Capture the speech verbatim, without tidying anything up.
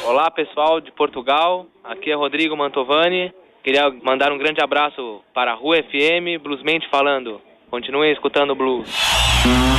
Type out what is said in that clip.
Olá, pessoal de Portugal, aqui é Rodrigo Mantovani. Queria mandar um grande abraço para a Rua F M, Bluesmente falando. Continuem escutando o blues.